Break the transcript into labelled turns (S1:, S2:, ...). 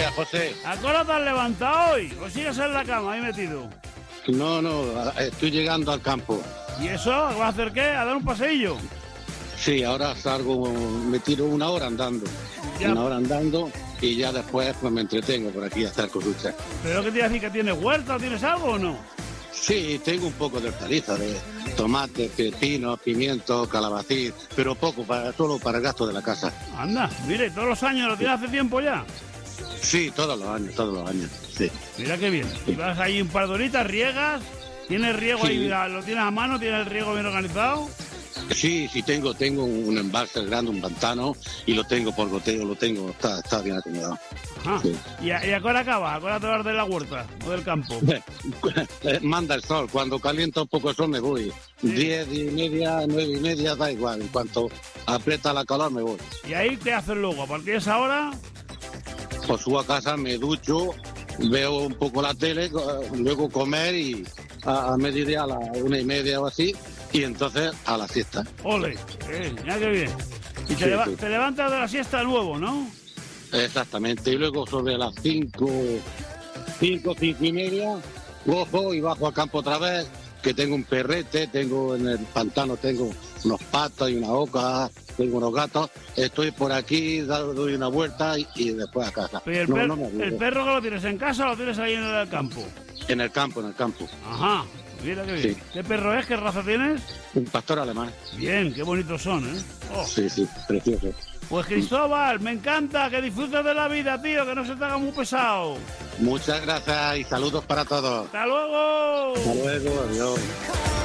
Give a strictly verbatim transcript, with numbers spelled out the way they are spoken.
S1: días, José.
S2: ¿A qué hora te has levantado hoy? ¿O sigues en la cama ahí metido?
S1: No, no, estoy llegando al campo.
S2: ¿Y eso? ¿Vas a hacer qué? ¿A dar un paseillo?
S1: Sí, ahora salgo, me tiro una hora andando.
S2: Ya.
S1: Una hora andando y ya después pues me entretengo por aquí a hacer cosas.
S2: ¿Pero qué te iba a decir? ¿Que tienes huerta o tienes algo o no?
S1: Sí, tengo un poco de hortaliza, de tomate, pepino, pimiento, calabacín, pero poco, para, solo para el gasto de la casa.
S2: Anda, mire, todos los años, ¿lo tienes hace tiempo ya?
S1: Sí, todos los años, todos los años, sí.
S2: Mira qué bien. Y vas ahí un par de horitas, riegas, tienes riego
S1: Sí.
S2: ahí, mira, lo tienes a mano, tienes el riego bien organizado.
S1: Sí, sí, tengo, tengo un embalse grande, un pantano, y lo tengo por goteo, lo tengo, está, está bien acomodado.
S2: Ajá.
S1: Sí.
S2: ¿Y a, y a qué hora acabas? ¿A qué hora te vas de la huerta o del campo?
S1: Manda el sol, cuando calienta un poco el sol me voy.
S2: Sí.
S1: Diez, diez y media, nueve y media, da igual, en cuanto aprieta la calor me voy.
S2: ¿Y ahí qué haces luego? ¿A partir de esa hora?
S1: Pues subo a casa, me ducho, veo un poco la tele, luego comer y a, a mediodía a las una y media o así, y entonces a la siesta.
S2: Ole, eh, mira qué bien. Y te,
S1: Sí,
S2: leva-
S1: sí.
S2: te levantas de la siesta de nuevo, ¿no?
S1: Exactamente, y luego sobre las cinco, cinco, cinco y media, cojo y bajo al campo otra vez, que tengo un perrete, tengo en el pantano, tengo unos patos y una oca, tengo unos gatos, estoy por aquí, da- doy una vuelta y, y después a casa.
S2: Pero el,
S1: No,
S2: per-
S1: no me aburro.
S2: ¿El perro que lo tienes en casa o lo tienes ahí en el campo?
S1: En el campo, en el campo.
S2: Ajá, mira qué bien.
S1: Sí.
S2: ¿Qué perro es? ¿Qué raza tienes?
S1: Un pastor alemán.
S2: Bien, qué bonitos son, ¿eh? Oh.
S1: Sí, sí, precioso.
S2: Pues Cristóbal, me encanta, que disfrutes de la vida, tío, que no se te haga muy pesado.
S1: Muchas gracias y saludos para todos.
S2: ¡Hasta luego!
S1: Hasta luego, adiós.